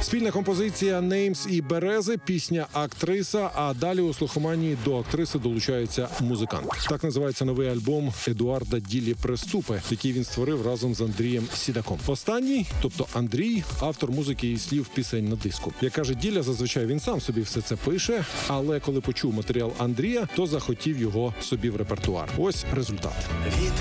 Спільна композиція «Names» і «Берези», пісня «Актриса», а далі у слухоманії до актриси долучається музикант. Так називається новий альбом Едуарда Ділі «Приступи», який він створив разом з Андрієм Сідаком. Останній, тобто Андрій, автор музики і слів пісень на диску. Як каже Діля, зазвичай він сам собі все це пише, але коли почув матеріал Андрія, то захотів його собі в репертуар. Ось результат. Вітер